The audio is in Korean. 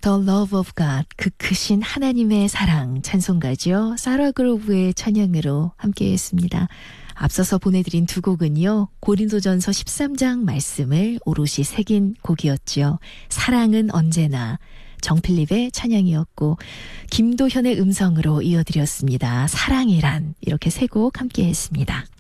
The Love of God, 그 크신 하나님의 사랑 찬송가죠. 사라 그로브의 찬양으로 함께했습니다. 앞서서 보내드린 두 곡은요. 고린도전서 13장 말씀을 오롯이 새긴 곡이었죠. 사랑은 언제나, 정필립의 찬양이었고 김도현의 음성으로 이어드렸습니다. 사랑이란, 이렇게 세 곡 함께했습니다.